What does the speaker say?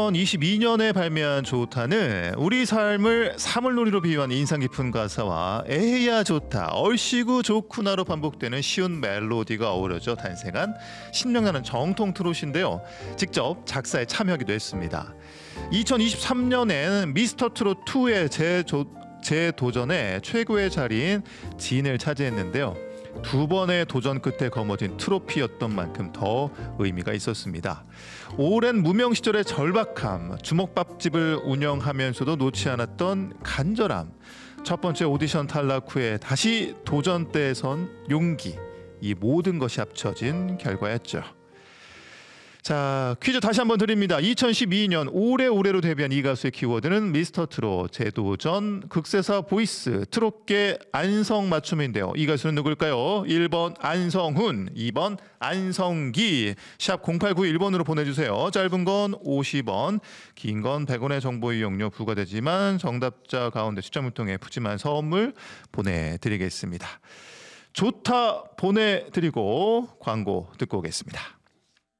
2022년에 발매한 좋다는 우리 삶을 사물놀이로 비유한 인상 깊은 가사와 에헤야 좋다, 얼씨구 좋구나로 반복되는 쉬운 멜로디가 어우러져 탄생한 신명나는 정통 트롯인데요. 직접 작사에 참여하기도 했습니다. 2023년엔 미스터 트롯 2의 재도전에 최고의 자리인 진을 차지했는데요. 두 번의 도전 끝에 거머쥔 트로피였던 만큼 더 의미가 있었습니다. 오랜 무명 시절의 절박함, 주먹밥집을 운영하면서도 놓지 않았던 간절함, 첫 번째 오디션 탈락 후에 다시 도전대에 선 용기, 이 모든 것이 합쳐진 결과였죠. 자, 퀴즈 다시 한번 드립니다. 2012년 올해로 데뷔한 이 가수의 키워드는 미스터 트롯, 재도전, 극세사 보이스, 트롯계 안성맞춤인데요. 이 가수는 누굴까요? 1번 안성훈, 2번 안성기. 샵 0891번으로 보내주세요. 짧은 건 50원, 긴 건 100원의 정보 이용료 부과되지만 정답자 가운데 추첨을 통해 푸짐한 선물 보내드리겠습니다. 좋다 보내드리고 광고 듣고 오겠습니다.